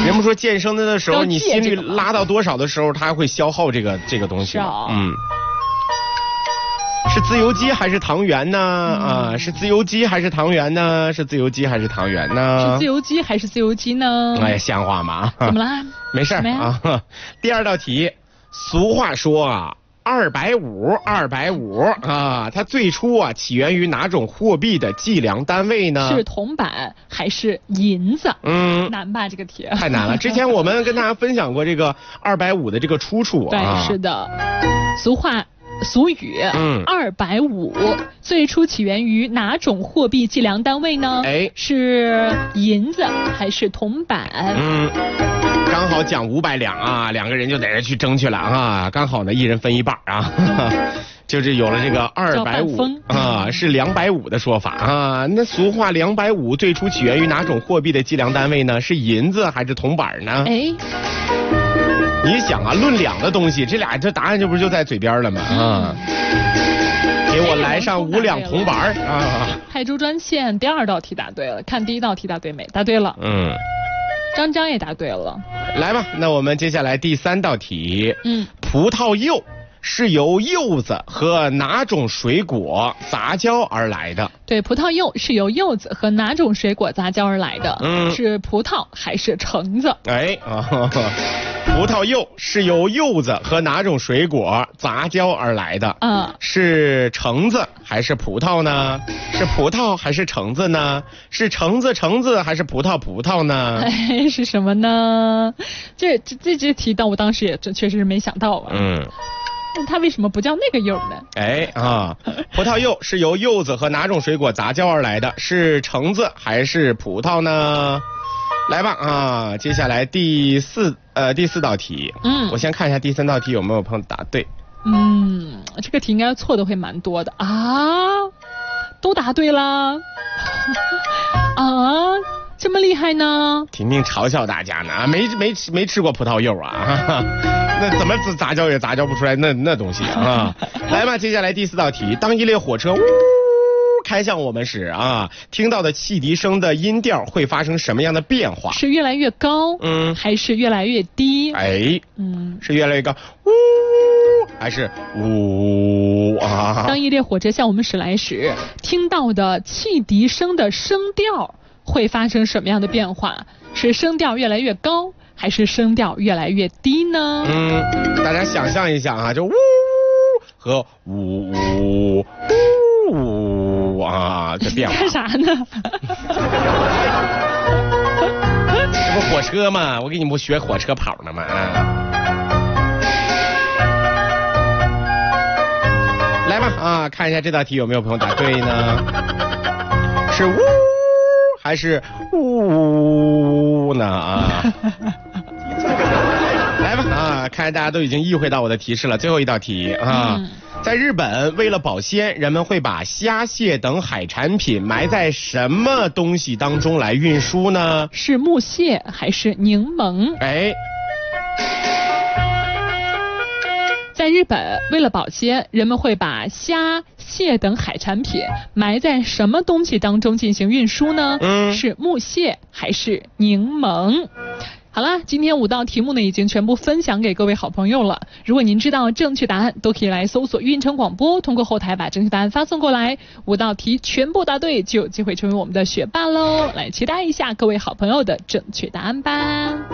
人们说健身的时候，你心率拉到多少的时候，它会消耗这个东西。是自由基还是糖原呢？是自由基还是糖原呢？是自由基还是糖原呢？ 是自由基还是自由基呢？ 哎，像话吗？ 怎么啦？ 没事啊。第二道题，俗话说啊，250啊，它最初啊起源于哪种货币的计量单位呢？ 是铜板还是银子？难吧这个题？ 太难了。之前我们跟大家分享过这个250的这个出处啊。对，是的。俗语，250最初起源于哪种货币计量单位呢？是银子还是铜板？ 刚好讲500两啊，两个人就在这去争去了啊，刚好呢一人分一半啊。就是有了这个250啊，是250的说法啊。那俗话250最初起源于哪种货币的计量单位呢？是银子还是铜板呢？你想啊，论两的东西，这答案这不是就在嘴边了吗？给我来上5两铜板啊！ 泰州专线第2道题答对了，看第1道题答对没？答对了。张也答对了。 来吧，那我们接下来第3道题。葡萄柚是由柚子和哪种水果杂交而来的？ 对，葡萄柚是由柚子和哪种水果杂交而来的？是葡萄还是橙子？ 葡萄柚是由柚子和哪种水果杂交而来的？是橙子还是葡萄呢？是葡萄还是橙子呢？是橙子还是葡萄呢？ 是什么呢？这题到我当时也确实是没想到啊。它为什么不叫那个柚呢？ 葡萄柚是由柚子和哪种水果杂交而来的？是橙子还是葡萄呢？来吧啊，接下来第四道题。我先看一下第3道题有没有朋友答对。 这个题应该错的会蛮多的啊，都答对了啊，这么厉害呢？ 婷婷嘲笑大家呢，没吃过葡萄柚啊，那怎么杂交也杂交不出来那东西啊？来吧，接下来第4道题，当一列火车开向我们时啊，听到的汽笛声的音调会发生什么样的变化？ 是越来越高，还是越来越低？ 是越来越高，还是呜啊？ 当一列火车向我们驶来时，听到的汽笛声的声调会发生什么样的变化？是声调越来越高，还是声调越来越低呢？ 大家想象一下啊，就呜和呜啊，这变化干啥呢？ 这不火车吗？我给你不学火车跑呢吗？来吧啊，看一下这道题有没有朋友答对呢？是呜还是呜呢啊？来吧啊，看来大家都已经意会到我的提示了。最后一道题啊。在日本，为了保鲜，人们会把虾蟹等海产品埋在什么东西当中来运输呢？ 是木屑还是柠檬？在日本，为了保鲜，人们会把虾蟹等海产品埋在什么东西当中进行运输呢？是木屑还是柠檬？好啦，今天5道题目呢已经全部分享给各位好朋友了。如果您知道正确答案，都可以来搜索运城广播，通过后台把正确答案发送过来。5道题全部答对，就有机会成为我们的学霸喽！来期待一下各位好朋友的正确答案吧。